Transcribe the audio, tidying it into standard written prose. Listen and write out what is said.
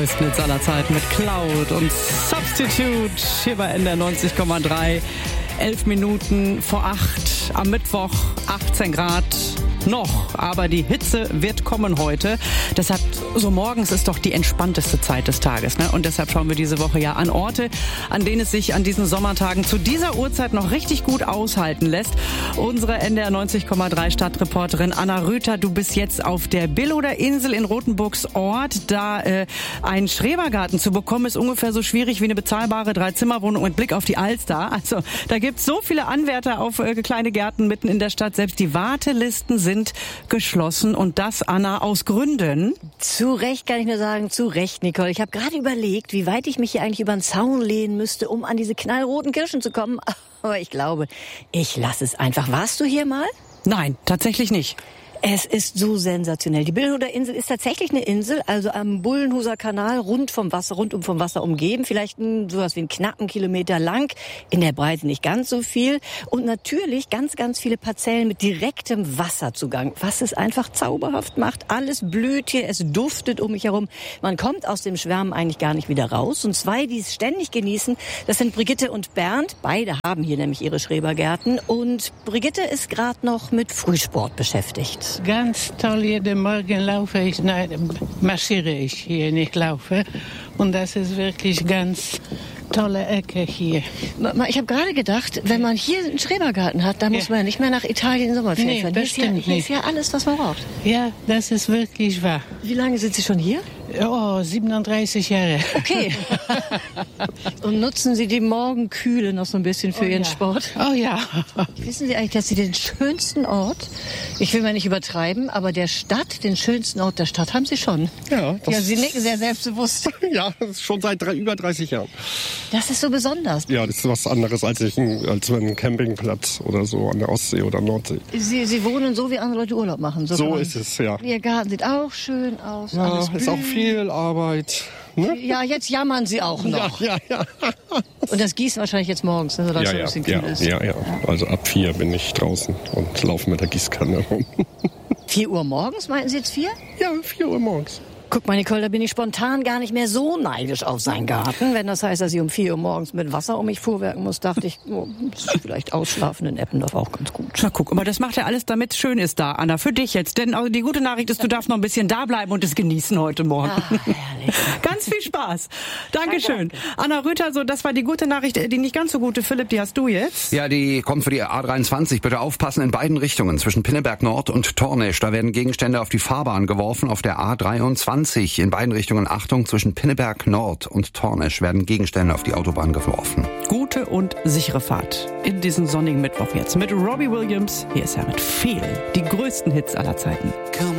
Besten Hits aller Zeiten mit Cloud und Substitute hier bei NDR 90,3. 11 Minuten vor 8 am Mittwoch, 18 Grad noch, aber die Hitze wird kommen heute. Deshalb, so morgens ist doch die entspannteste Zeit des Tages, ne? Und deshalb schauen wir diese Woche ja an Orte, an denen es sich an diesen Sommertagen zu dieser Uhrzeit noch richtig gut aushalten lässt. Unsere NDR 90,3 Stadtreporterin Anna Rüther, du bist jetzt auf der Billoder Insel in Rothenburgs Ort. Da einen Schrebergarten zu bekommen, ist ungefähr so schwierig wie eine bezahlbare 3-Zimmer-Wohnung mit Blick auf die Alster. Also da gibt's so viele Anwärter auf kleine Gärten mitten in der Stadt. Selbst die Wartelisten sind geschlossen und das, Anna, aus Gründen. Zu Recht kann ich nur sagen, zu Recht, Nicole. Ich habe gerade überlegt, wie weit ich mich hier eigentlich über den Zaun lehnen müsste, um an diese knallroten Kirschen zu kommen. Aber ich glaube, ich lasse es einfach. Warst du hier mal? Nein, tatsächlich nicht. Es ist so sensationell. Die Billoder Insel ist tatsächlich eine Insel, also am Bullenhuser Kanal rundum vom Wasser umgeben. Vielleicht sowas wie einen knappen Kilometer lang, in der Breite nicht ganz so viel. Und natürlich ganz, ganz viele Parzellen mit direktem Wasserzugang, was es einfach zauberhaft macht. Alles blüht hier, es duftet um mich herum. Man kommt aus dem Schwärmen eigentlich gar nicht wieder raus. Und zwei, die es ständig genießen, das sind Brigitte und Bernd. Beide haben hier nämlich ihre Schrebergärten. Und Brigitte ist gerade noch mit Frühsport beschäftigt. Ganz toll, jeden Morgen marschiere ich hier, nicht laufe. Und das ist wirklich ganz tolle Ecke hier. Ich habe gerade gedacht, wenn man hier einen Schrebergarten hat, dann muss man ja nicht mehr nach Italien Sommerferien fahren. Hier ist ja alles, was man braucht. Ja, das ist wirklich wahr. Wie lange sind Sie schon hier? Oh, 37 Jahre. Okay. Und nutzen Sie die Morgenkühle noch so ein bisschen für Ihren Sport? Oh ja. Wissen Sie eigentlich, dass Sie den schönsten Ort, ich will mal nicht übertreiben, aber den schönsten Ort der Stadt haben Sie schon? Ja. Sie nicken sehr selbstbewusst. Ja, das ist schon seit über 30 Jahren. Das ist so besonders. Ja, das ist was anderes als ein Campingplatz oder so an der Ostsee oder Nordsee. Sie wohnen so, wie andere Leute Urlaub machen. So ist es, ja. Ihr Garten sieht auch schön aus. Ja, alles ist auch viel Arbeit. Ne? Ja, jetzt jammern Sie auch noch. Ja. Und das gießen wahrscheinlich jetzt morgens, ne, sodass es ein bisschen kühl ist. Ja. Also ab 4 bin ich draußen und laufe mit der Gießkanne rum. 4 Uhr morgens, meinten Sie jetzt 4? Ja, 4 Uhr morgens. Guck mal, Nicole, da bin ich spontan gar nicht mehr so neidisch auf seinen Garten. Wenn das heißt, dass ich um 4 Uhr morgens mit Wasser um mich fuhrwerken muss, dachte ich, ist vielleicht ausschlafen in Eppendorf auch ganz gut. Na guck, aber das macht er alles, damit es schön ist da, Anna, für dich jetzt. Denn also die gute Nachricht ist, du darfst noch ein bisschen da bleiben und es genießen heute Morgen. Herrlich. Ganz viel Spaß. Dankeschön. Danke. Anna Rüther, so, das war die gute Nachricht. Die nicht ganz so gute, Philipp, die hast du jetzt. Ja, die kommt für die A23. Bitte aufpassen in beiden Richtungen, zwischen Pinneberg Nord und Tornesch. Da werden Gegenstände auf die Fahrbahn geworfen, auf der A23. In beiden Richtungen, Achtung, zwischen Pinneberg Nord und Tornesch werden Gegenstände auf die Autobahn geworfen. Gute und sichere Fahrt in diesen sonnigen Mittwoch jetzt mit Robbie Williams. Hier ist er mit Feel, die größten Hits aller Zeiten.